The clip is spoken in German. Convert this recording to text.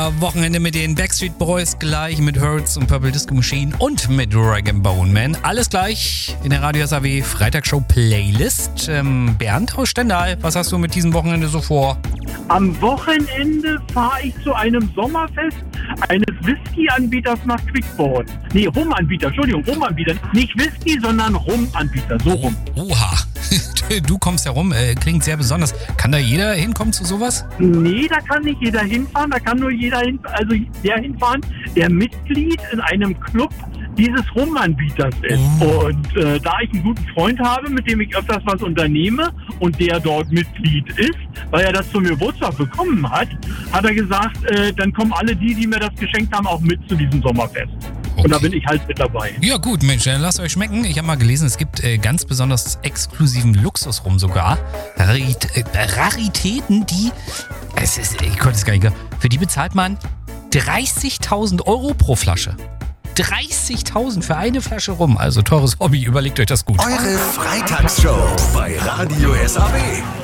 Wochenende mit den Backstreet Boys, gleich mit Hurts und Purple Disco Machine und mit Rag & Bone Man. Alles gleich in der Radio SAW Freitagshow Playlist. Bernd aus Stendal, was hast du mit diesem Wochenende so vor? Am Wochenende fahre ich zu einem Sommerfest eines Whisky-Anbieters nach Quickborn. Nee, Rum-Anbieter, Entschuldigung, Rum-Anbieter. Nicht Whisky, sondern Rum-Anbieter, so rum. Oha, du kommst herum, klingt sehr besonders. Kann da jeder hinkommen zu sowas? Nee, da kann nicht jeder hinfahren, da kann nur jeder der hinfahren, der Mitglied in einem Club dieses Rum-Anbieters ist. Und da ich einen guten Freund habe, mit dem ich öfters was unternehme und der dort Mitglied ist, weil er das zu mir Geburtstag bekommen hat, hat er gesagt, dann kommen alle die mir das geschenkt haben, auch mit zu diesem Sommerfest. Okay. Und da bin ich halt mit dabei. Ja gut, Mensch, dann lasst euch schmecken. Ich habe mal gelesen, es gibt ganz besonders exklusiven Luxusrum sogar. Raritäten, die... ich konnte es gar nicht glauben. Für die bezahlt man 30.000 Euro pro Flasche. 30.000 für eine Flasche Rum. Also teures Hobby, überlegt euch das gut. Eure Freitagsshow bei Radio SAW.